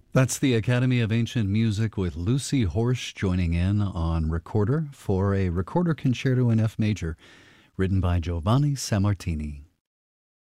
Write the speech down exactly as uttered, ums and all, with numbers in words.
That's the Academy of Ancient Music with Lucy Horsch joining in on Recorder for a Recorder Concerto in F major, written by Giovanni Sammartini.